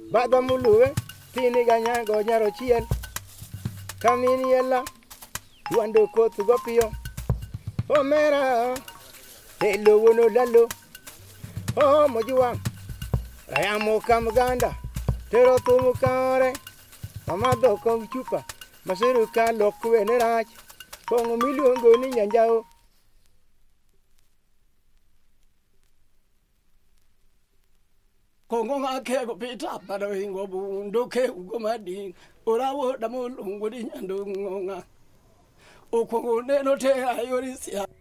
Bada mulue, tini ganya gonyaro chiel. Kamini yella, wando kotu gopio. Omera, hello wono lalo. Oh mojuwa, ayamo kamganda. Tero tumu kare, mamado kong chupa. Masiru ka lokwe ne rach. Kongo miliongo ni nyanjao. Kongo ngake ko pita para hingo bundo ke ugo madi orawo damo lungo di nyando ngonga o kongo ne no te ayori sia